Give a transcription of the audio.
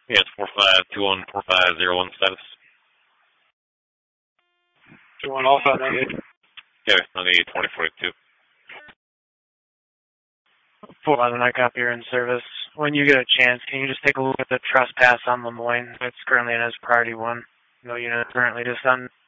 Yes, 45214501 status. 21 Alpha 98. Yeah, on the 2042. 411, I copy you're in service. When you get a chance, can you just take a look at the trespass on Lemoyne? It's currently in as priority 1. No unit currently descend.